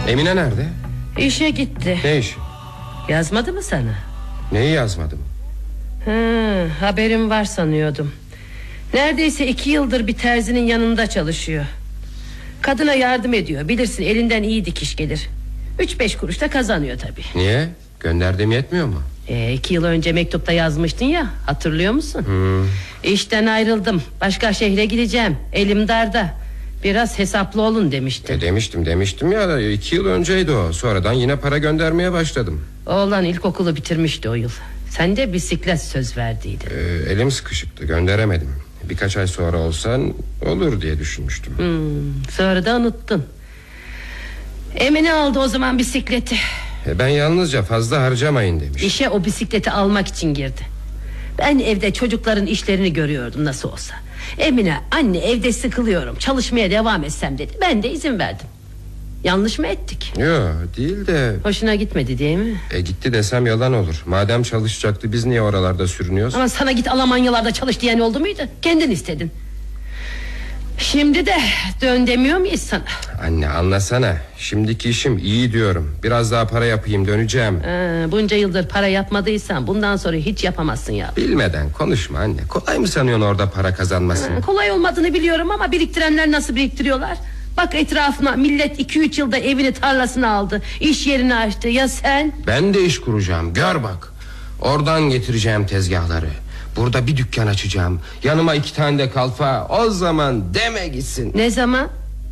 Emine nerede? İşe gitti. Ne iş? Yazmadı mı sana? Neyi yazmadım? Haberim var sanıyordum. Neredeyse 2 yıldır bir terzinin yanında çalışıyor. Kadına yardım ediyor. Bilirsin, elinden iyi dikiş gelir. 3-5 kuruş da kazanıyor tabii. Niye? Gönderdim yetmiyor mu? 2 yıl önce mektupta yazmıştın ya, hatırlıyor musun? İşten ayrıldım, başka şehre gideceğim, elim darda, biraz hesaplı olun demiştin. Demiştim ya, 2 yıl önceydi o. Sonradan yine para göndermeye başladım. Oğlan ilkokulu bitirmişti o yıl. Sen de bisiklet söz verdiydin. Elim sıkışıktı, gönderemedim. Birkaç ay sonra olsan olur diye düşünmüştüm. Sonra da unuttun. Emine aldı o zaman bisikleti. Ben yalnızca fazla harcamayın demiş. İşe o bisikleti almak için girdi. Ben evde çocukların işlerini görüyordum nasıl olsa. Emine, anne evde sıkılıyorum, çalışmaya devam etsem dedi. Ben de izin verdim. Yanlış mı ettik? Yok, değil de... Hoşuna gitmedi değil mi? Gitti desem yalan olur. Madem çalışacaktı, biz niye oralarda sürünüyoruz? Ama sana git Almanyalarda çalış diyen oldu muydu? Kendin istedin. Şimdi de dön demiyor muyuz sana? Anne anlasana, şimdiki işim iyi diyorum. Biraz daha para yapayım, döneceğim. Bunca yıldır para yapmadıysan bundan sonra hiç yapamazsın ya. Bilmeden konuşma anne. Kolay mı sanıyorsun orada para kazanmasını? Kolay olmadığını biliyorum ama biriktirenler nasıl biriktiriyorlar? Bak etrafına, millet 2-3 yılda evini tarlasını aldı, iş yerini açtı. Ya sen? Ben de iş kuracağım, gör bak. Oradan getireceğim tezgahları. Burada bir dükkan açacağım. Yanıma 2 tane de kalfa. O zaman deme gitsin. Ne zaman?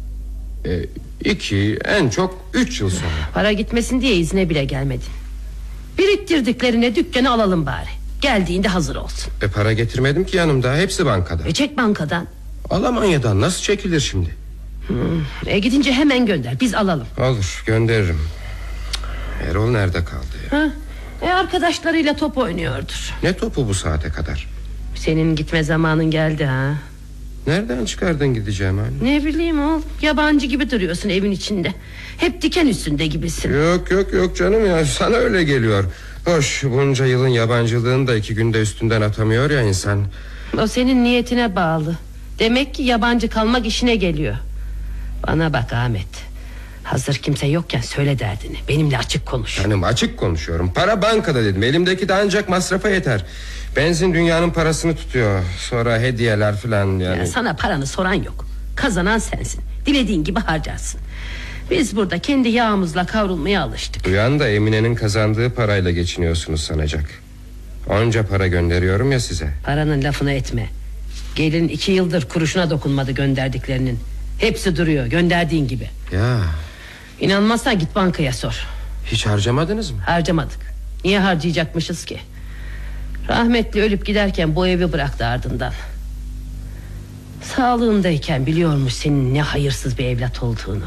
2, en çok 3 yıl sonra. Para gitmesin diye izne bile gelmedin. Biriktirdiklerine dükkanı alalım bari. Geldiğinde hazır olsun. Para getirmedim ki yanımda, hepsi bankada. Çek bankadan. Almanya'dan nasıl çekilir şimdi? Gidince hemen gönder, biz alalım. Olur, gönderirim. Erol nerede kaldı? Arkadaşlarıyla top oynuyordur. Ne topu bu saate kadar? Senin gitme zamanın geldi ha. Nereden çıkardın gideceğim anne? Ne bileyim oğlum, yabancı gibi duruyorsun evin içinde. Hep diken üstünde gibisin. Yok canım ya, sana öyle geliyor. Hoş, bunca yılın yabancılığını da 2 günde üstünden atamıyor ya insan. O senin niyetine bağlı. Demek ki yabancı kalmak işine geliyor. Bana bak Ahmet, hazır kimse yokken söyle derdini, benimle açık konuş. Canım açık konuşuyorum, para bankada dedim. Elimdeki de ancak masrafa yeter. Benzin dünyanın parasını tutuyor. Sonra hediyeler falan yani. Ya sana paranı soran yok. Kazanan sensin, dilediğin gibi harcarsın. Biz burada kendi yağımızla kavrulmaya alıştık. Duyan da Emine'nin kazandığı parayla geçiniyorsunuz sanacak. Onca para gönderiyorum ya size. Paranın lafını etme. Gelin 2 yıldır kuruşuna dokunmadı gönderdiklerinin. Hepsi duruyor gönderdiğin gibi. Ya. İnanmazsan git bankaya sor. Hiç harcamadınız mı? Harcamadık. Niye harcayacakmışız ki? Rahmetli ölüp giderken bu evi bıraktı ardından. Sağlığındayken biliyormuş senin ne hayırsız bir evlat olduğunu.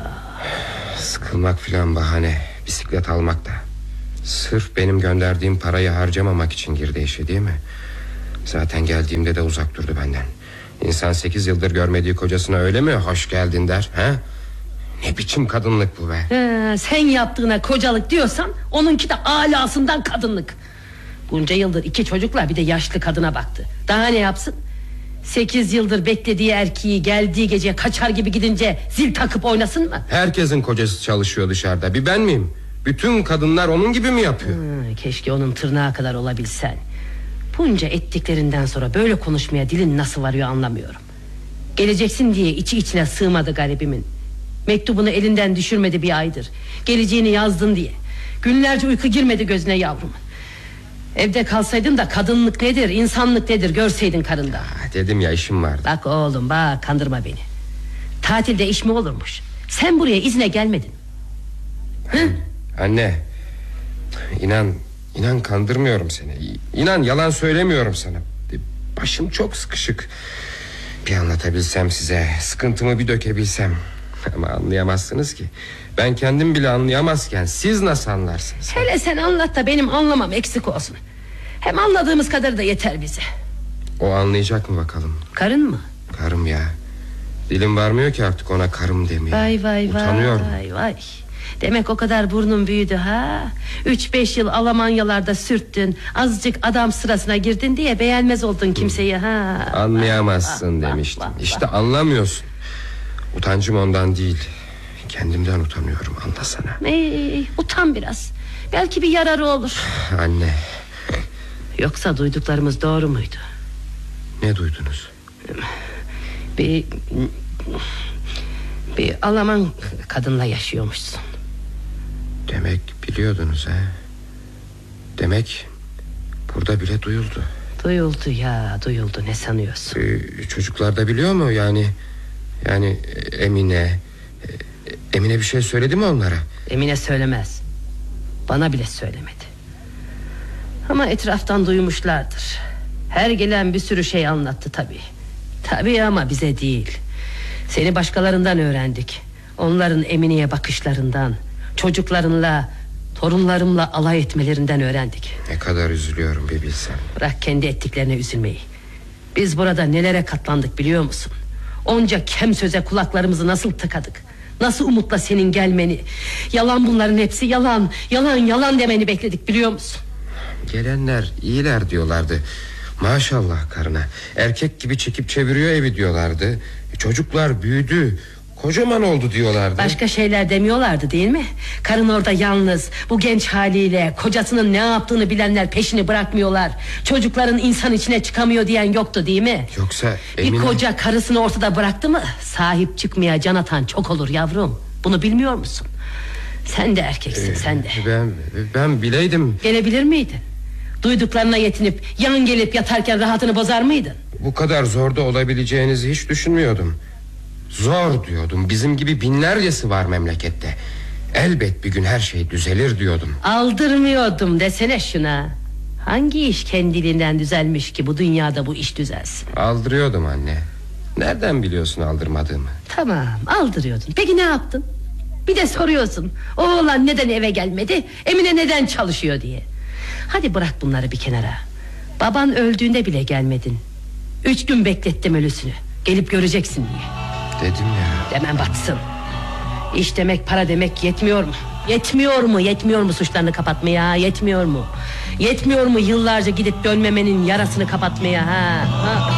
Sıkılmak filan bahane. Bisiklet almak da. Sırf benim gönderdiğim parayı harcamamak için girdi işe, değil mi? Zaten geldiğimde de uzak durdu benden. İnsan 8 yıldır görmediği kocasına öyle mi hoş geldin der? Ne biçim kadınlık bu be? Sen yaptığına kocalık diyorsan onunki de alasından kadınlık. Bunca yıldır 2 çocukla bir de yaşlı kadına baktı. Daha ne yapsın? 8 yıldır beklediği erkeği geldiği gece kaçar gibi gidince zil takıp oynasın mı? Herkesin kocası çalışıyor dışarıda, bir ben miyim? Bütün kadınlar onun gibi mi yapıyor? Keşke onun tırnağı kadar olabilsen. Bunca ettiklerinden sonra böyle konuşmaya dilin nasıl varıyor anlamıyorum. Geleceksin diye içi içine sığmadı garibimin. Mektubunu elinden düşürmedi bir aydır. Geleceğini yazdın diye. Günlerce uyku girmedi gözüne yavrum. Evde kalsaydın da kadınlık nedir, insanlık nedir görseydin karında. Dedim ya, işim vardı. Bak oğlum bak, kandırma beni. Tatilde iş mi olurmuş? Sen buraya izne gelmedin. Anne, İnan kandırmıyorum seni. İnan yalan söylemiyorum sana. Başım çok sıkışık. Bir anlatabilsem size, sıkıntımı bir dökebilsem. Ama anlayamazsınız ki. Ben kendim bile anlayamazken siz nasıl anlarsınız? Hele sen anlat da benim anlamam eksik olsun. Hem anladığımız kadar da yeter bize. O anlayacak mı bakalım? Karın mı? Karım ya. Dilim varmıyor ki artık ona karım demeye. Vay. Utanıyorum. Vay. Demek o kadar burnun büyüdü ha. 3-5 yıl Almanyalarda sürttün, azıcık adam sırasına girdin diye beğenmez oldun kimseyi ha. Anlayamazsın demiştim. İşte anlamıyorsun. Utancım ondan değil. Kendimden utanıyorum, anlasana. Utan biraz. Belki bir yararı olur. Anne. Yoksa duyduklarımız doğru muydu? Ne duydunuz? Bir Alman kadınla yaşıyormuşsun. Demek biliyordunuz ha? Demek burada bile duyuldu. Duyuldu ya, duyuldu, ne sanıyorsun? Çocuklar da biliyor mu yani Emine bir şey söyledi mi onlara? Emine söylemez. Bana bile söylemedi. Ama etraftan duymuşlardır. Her gelen bir sürü şey anlattı tabii. Tabii ama bize değil. Seni başkalarından öğrendik. Onların Emine'ye bakışlarından, çocuklarınla, torunlarımla alay etmelerinden öğrendik. Ne kadar üzülüyorum bir bilsen. Bırak kendi ettiklerine üzülmeyi. Biz burada nelere katlandık biliyor musun? Onca kem söze kulaklarımızı nasıl tıkadık? Nasıl umutla senin gelmeni, yalan bunların hepsi yalan, yalan, yalan demeni bekledik biliyor musun? Gelenler iyiler diyorlardı. Maşallah karına, erkek gibi çekip çeviriyor evi diyorlardı. Çocuklar büyüdü, kocaman oldu diyorlardı. Başka şeyler demiyorlardı değil mi? Karın orada yalnız, bu genç haliyle, kocasının ne yaptığını bilenler peşini bırakmıyorlar. Çocukların insan içine çıkamıyor diyen yoktu değil mi? Yoksa Emine... Bir koca karısını ortada bıraktı mı sahip çıkmaya can atan çok olur yavrum. Bunu bilmiyor musun? Sen de erkeksin, sen de. Ben bileydim. Gelebilir miydin? Duyduklarına yetinip yan gelip yatarken rahatını bozar mıydın? Bu kadar zorda olabileceğinizi hiç düşünmüyordum. Zor diyordum, bizim gibi binlercesi var memlekette. Elbet bir gün her şey düzelir diyordum. Aldırmıyordum desene şuna. Hangi iş kendiliğinden düzelmiş ki bu dünyada bu iş düzelsin? Aldırıyordum anne. Nereden biliyorsun aldırmadığımı? Tamam, aldırıyordun. Peki ne yaptın? Bir de soruyorsun, oğlan neden eve gelmedi, Emine neden çalışıyor diye. Hadi bırak bunları bir kenara. Baban öldüğünde bile gelmedin. 3 gün beklettim ölüsünü, gelip göreceksin diye. Dedim ya. Demen batsın. İş demek, para demek yetmiyor mu? Yetmiyor mu suçlarını kapatmaya? Yetmiyor mu yıllarca gidip dönmemenin yarasını kapatmaya? Ha?